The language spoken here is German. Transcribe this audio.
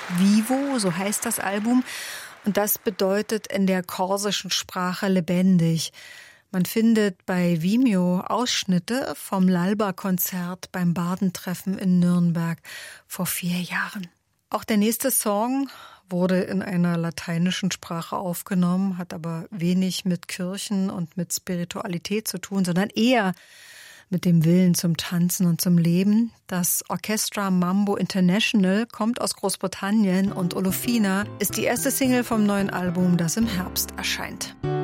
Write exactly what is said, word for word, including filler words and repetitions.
Vivo, so heißt das Album. Und das bedeutet in der korsischen Sprache lebendig. Man findet bei Vimeo Ausschnitte vom Lalba-Konzert beim Bardentreffen in Nürnberg vor vier Jahren. Auch der nächste Song wurde in einer lateinischen Sprache aufgenommen, hat aber wenig mit Kirchen und mit Spiritualität zu tun, sondern eher mit dem Willen zum Tanzen und zum Leben. Das Orchestra Mambo International kommt aus Großbritannien und Olofina ist die erste Single vom neuen Album, das im Herbst erscheint.